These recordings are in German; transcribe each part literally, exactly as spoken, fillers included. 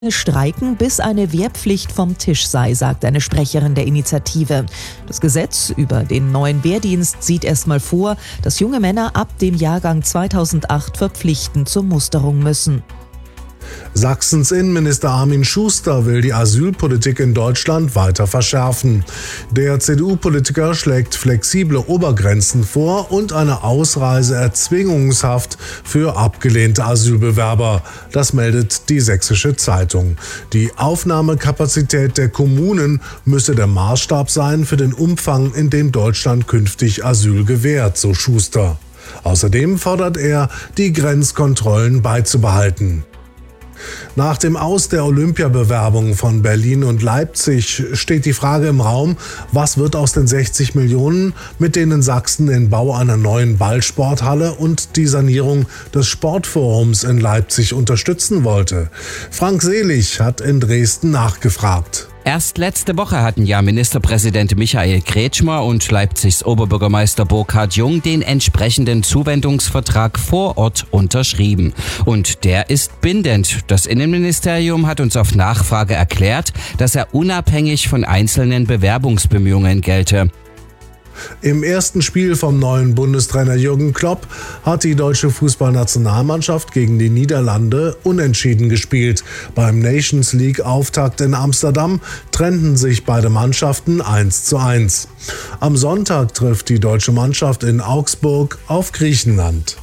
Streiken, bis eine Wehrpflicht vom Tisch sei, sagt eine Sprecherin der Initiative. Das Gesetz über den neuen Wehrdienst sieht erstmal vor, dass junge Männer ab dem Jahrgang zweitausendacht verpflichtend zur Musterung müssen. Sachsens Innenminister Armin Schuster will die Asylpolitik in Deutschland weiter verschärfen. Der C D U-Politiker schlägt flexible Obergrenzen vor und eine Ausreiseerzwingungshaft für abgelehnte Asylbewerber. Das meldet die Sächsische Zeitung. Die Aufnahmekapazität der Kommunen müsse der Maßstab sein für den Umfang, in dem Deutschland künftig Asyl gewährt, so Schuster. Außerdem fordert er, die Grenzkontrollen beizubehalten. Nach dem Aus der Olympiabewerbung von Berlin und Leipzig steht die Frage im Raum, was wird aus den sechzig Millionen, mit denen Sachsen den Bau einer neuen Ballsporthalle und die Sanierung des Sportforums in Leipzig unterstützen wollte. Frank Selig hat in Dresden nachgefragt. Erst letzte Woche hatten ja Ministerpräsident Michael Kretschmer und Leipzigs Oberbürgermeister Burkhard Jung den entsprechenden Zuwendungsvertrag vor Ort unterschrieben. Und der ist bindend. Das Innenministerium hat uns auf Nachfrage erklärt, dass er unabhängig von einzelnen Bewerbungsbemühungen gelte. Im ersten Spiel vom neuen Bundestrainer Jürgen Klopp hat die deutsche Fußballnationalmannschaft gegen die Niederlande unentschieden gespielt. Beim Nations League-Auftakt in Amsterdam trennten sich beide Mannschaften eins zu eins. Am Sonntag trifft die deutsche Mannschaft in Augsburg auf Griechenland.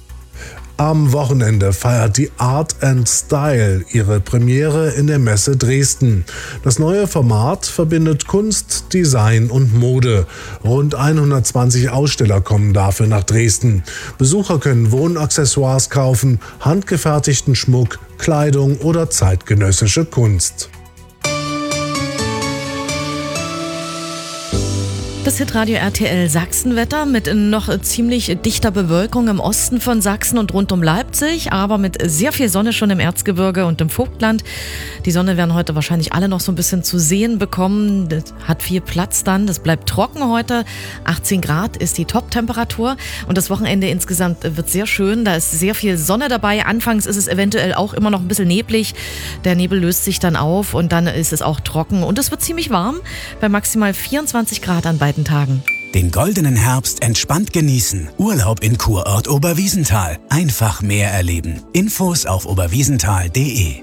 Am Wochenende feiert die Art and Style ihre Premiere in der Messe Dresden. Das neue Format verbindet Kunst, Design und Mode. Rund hundertzwanzig Aussteller kommen dafür nach Dresden. Besucher können Wohnaccessoires kaufen, handgefertigten Schmuck, Kleidung oder zeitgenössische Kunst. Das Hitradio R T L Sachsenwetter mit noch ziemlich dichter Bewölkung im Osten von Sachsen und rund um Leipzig, aber mit sehr viel Sonne schon im Erzgebirge und im Vogtland. Die Sonne werden heute wahrscheinlich alle noch so ein bisschen zu sehen bekommen. Das hat viel Platz dann. Das bleibt trocken heute. achtzehn Grad ist die Top-Temperatur und das Wochenende insgesamt wird sehr schön. Da ist sehr viel Sonne dabei. Anfangs ist es eventuell auch immer noch ein bisschen neblig. Der Nebel löst sich dann auf und dann ist es auch trocken und es wird ziemlich warm bei maximal vierundzwanzig Grad an beiden Tagen. Den goldenen Herbst entspannt genießen. Urlaub in Kurort Oberwiesenthal. Einfach mehr erleben. Infos auf oberwiesenthal punkt de.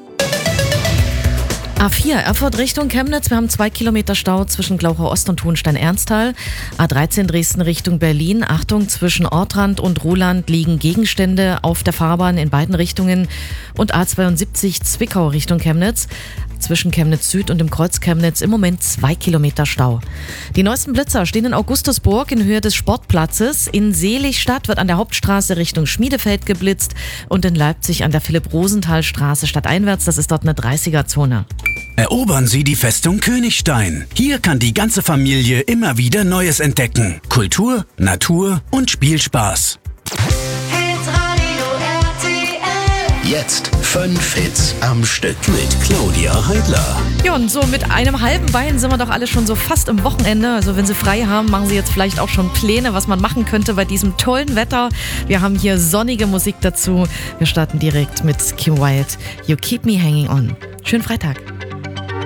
A vier, Erfurt Richtung Chemnitz. Wir haben zwei Kilometer Stau zwischen Glauchau Ost und Hohenstein-Ernsthal. A dreizehn Dresden Richtung Berlin. Achtung, zwischen Ortrand und Roland liegen Gegenstände auf der Fahrbahn in beiden Richtungen. Und A zweiundsiebzig Zwickau Richtung Chemnitz. Zwischen Chemnitz Süd und dem Kreuz Chemnitz im Moment zwei Kilometer Stau. Die neuesten Blitzer stehen in Augustusburg in Höhe des Sportplatzes. In Seligstadt wird an der Hauptstraße Richtung Schmiedefeld geblitzt und in Leipzig an der Philipp-Rosenthal-Straße stadteinwärts. Das ist dort eine dreißiger-Zone. Erobern Sie die Festung Königstein. Hier kann die ganze Familie immer wieder Neues entdecken. Kultur, Natur und Spielspaß. Jetzt fünf Hits am Stück mit Claudia Heidler. Ja, und so mit einem halben Bein sind wir doch alle schon so fast im Wochenende. Also wenn Sie frei haben, machen Sie jetzt vielleicht auch schon Pläne, was man machen könnte bei diesem tollen Wetter. Wir haben hier sonnige Musik dazu. Wir starten direkt mit Kim Wilde. You Keep Me Hanging On. Schönen Freitag.